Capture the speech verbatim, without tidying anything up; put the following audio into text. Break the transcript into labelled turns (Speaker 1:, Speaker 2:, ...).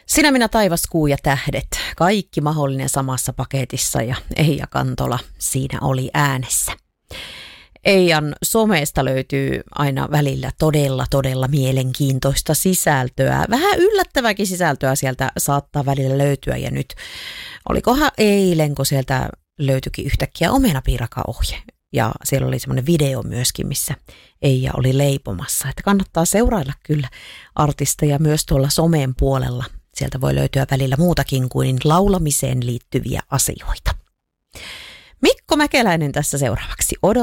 Speaker 1: Sinä, minä, taivas, kuu ja tähdet. Kaikki mahdollinen samassa paketissa ja Eija Kantola siinä oli äänessä. Eijan somesta löytyy aina välillä todella, todella mielenkiintoista sisältöä. Vähän yllättäväkin sisältöä sieltä saattaa välillä löytyä. Ja nyt olikohan eilen, kun sieltä löytyikin yhtäkkiä omenapiirakaohje. Ja siellä oli semmoinen video myöskin, missä Eija oli leipomassa. Että kannattaa seurailla kyllä artisteja myös tuolla somen puolella. Sieltä voi löytyä välillä muutakin kuin laulamiseen liittyviä asioita. Mikko Mäkeläinen tässä seuraavaksi. Odot